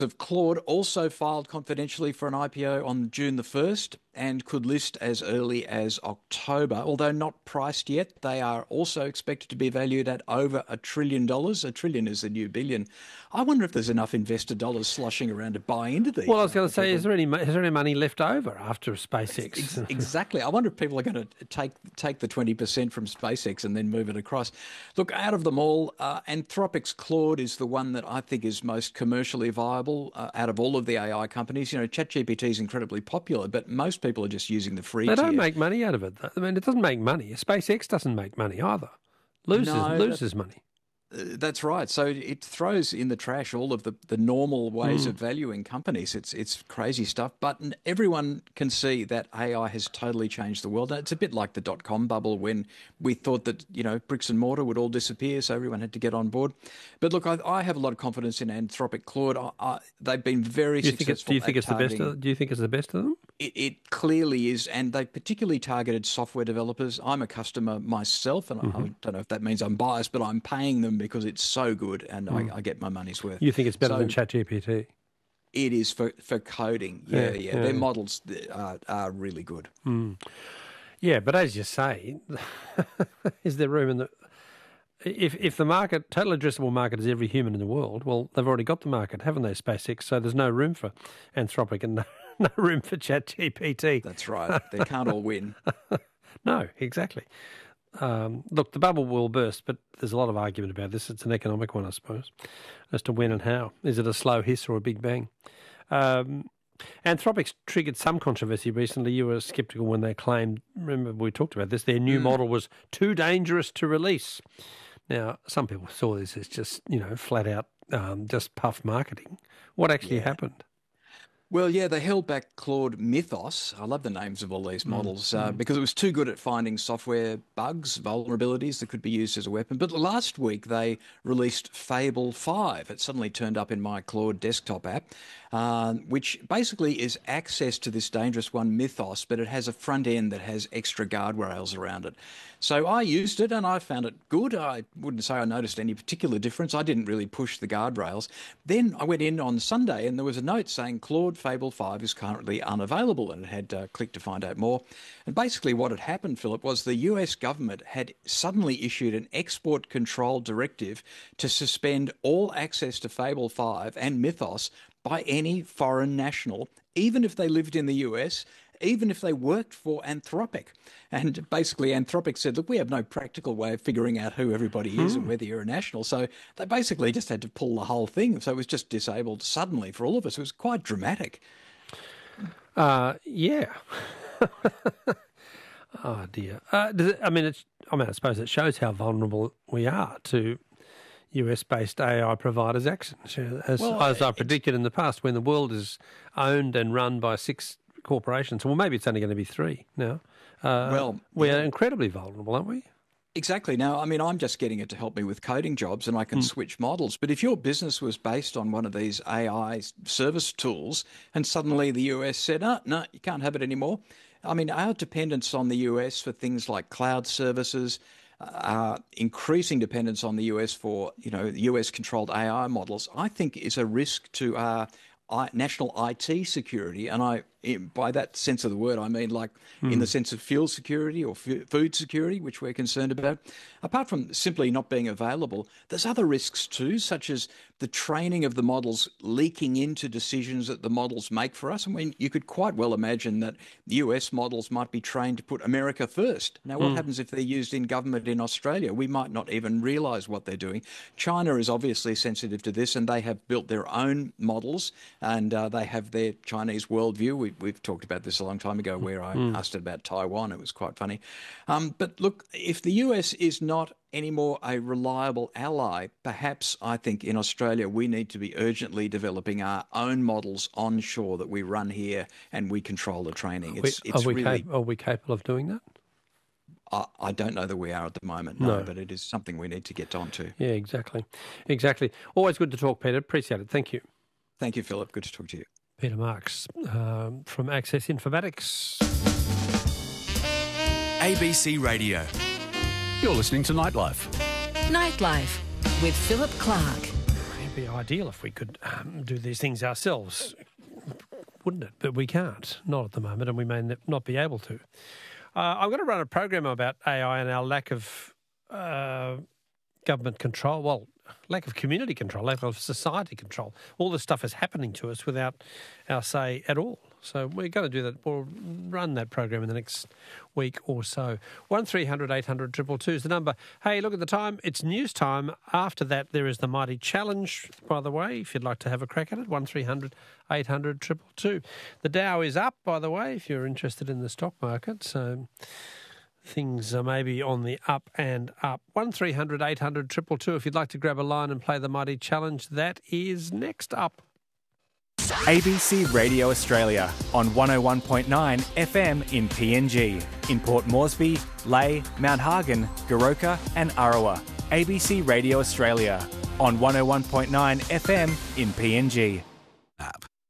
of Claude also filed confidentially for an IPO on June the 1st and could list as early as October. Although not priced yet, they are also expected to be valued at over $1 trillion. $1 trillion is the new billion. I wonder if there's enough investor dollars sloshing around to buy into these. Well, I was going to say, is there any money left over after SpaceX? Exactly. I wonder if people are going to take the 20% from SpaceX and then move it across. Look, out of them all, Anthropic's Claude is the one that I think is most commercially viable out of all of the AI companies. You know, ChatGPT is incredibly popular, but most people are just using the free tier. They don't make money out of it, though. I mean, it doesn't make money. SpaceX doesn't make money either. Loses money. That's right. So it throws in the trash all of the normal ways of valuing companies. It's crazy stuff. But everyone can see that AI has totally changed the world. It's a bit like the dot-com bubble when we thought that, you know, bricks and mortar would all disappear, so everyone had to get on board. But look, I have a lot of confidence in Anthropic Claude. They've been very successful. Do you think it's the best? Do you think it's the best of them? It clearly is, and they particularly targeted software developers. I'm a customer myself, and I don't know if that means I'm biased, but I'm paying them because it's so good, and I get my money's worth. You think it's better than ChatGPT? It is for coding. Yeah. Their models are really good. Yeah, but as you say, is there room in the... If the market, total addressable market is every human in the world, well, they've already got the market, haven't they, SpaceX? So there's no room for Anthropic and no room for ChatGPT. That's right. They can't all win. No, exactly. Look, the bubble will burst, but there's a lot of argument about this. It's an economic one, I suppose, as to when and how. Is it a slow hiss or a big bang? Anthropic's triggered some controversy recently. You were sceptical when they claimed, remember we talked about this, their new model was too dangerous to release. Now, some people saw this as just, you know, flat out just puff marketing. What actually happened? Well, yeah, they held back Claude Mythos. I love the names of all these models because it was too good at finding software bugs, vulnerabilities that could be used as a weapon. But last week they released Fable 5. It suddenly turned up in my Claude desktop app, which basically is access to this dangerous one, Mythos, but it has a front end that has extra guardrails around it. So I used it and I found it good. I wouldn't say I noticed any particular difference. I didn't really push the guardrails. Then I went in on Sunday and there was a note saying Claude Fable 5 is currently unavailable, and it had clicked to find out more. And basically what had happened, Philip, was the US government had suddenly issued an export control directive to suspend all access to Fable 5 and Mythos by any foreign national, even if they lived in the US, even if they worked for Anthropic. And basically Anthropic said, look, we have no practical way of figuring out who everybody is and whether you're a national. So they basically just had to pull the whole thing. So it was just disabled suddenly for all of us. It was quite dramatic. Yeah. Oh, dear. I suppose it shows how vulnerable we are to US-based AI providers' actions, as I predicted in the past, when the world is owned and run by 6 corporations. Well, maybe it's only going to be 3 now. We are incredibly vulnerable, aren't we? Exactly. Now, I mean, I'm just getting it to help me with coding jobs and I can switch models. But if your business was based on one of these AI service tools and suddenly the US said, no, you can't have it anymore. I mean, our dependence on the US for things like cloud services, increasing dependence on the US for, US-controlled AI models, I think is a risk to our national IT security. And by that sense of the word, I mean like in the sense of fuel security or food security, which we're concerned about. Apart from simply not being available, there's other risks too, such as the training of the models leaking into decisions that the models make for us. I mean, you could quite well imagine that US models might be trained to put America first. Now, what happens if they're used in government in Australia? We might not even realise what they're doing. China is obviously sensitive to this, and they have built their own models, and they have their Chinese worldview. We've talked about this a long time ago where I asked it about Taiwan. It was quite funny. But look, if the US is not anymore a reliable ally, perhaps I think in Australia we need to be urgently developing our own models onshore that we run here and we control the training. Are we capable of doing that? I don't know that we are at the moment, no, but it is something we need to get onto. Yeah, exactly. Always good to talk, Peter. Appreciate it. Thank you. Thank you, Philip. Good to talk to you. Peter Marks from Access Informatics. ABC Radio. You're listening to Nightlife. Nightlife with Philip Clark. It'd be ideal if we could do these things ourselves, wouldn't it? But we can't, not at the moment, and we may not be able to. I'm going to run a program about AI and our lack of government control, well, lack of community control, lack of society control. All this stuff is happening to us without our say at all. So we're going to do that. We'll run that program in the next week or so. 1300 800 222 is the number. Hey, look at the time. It's news time. After that, there is the Mighty Challenge, by the way, if you'd like to have a crack at it. 1300 800 222. The Dow is up, by the way, if you're interested in the stock market. So things are maybe on the up and up. 1300 800 222 if you'd like to grab a line and play the Mighty Challenge. That is next up. ABC Radio Australia on 101.9 FM in PNG. In Port Moresby, Lae, Mount Hagen, Goroka and Arawa. ABC Radio Australia on 101.9 FM in PNG.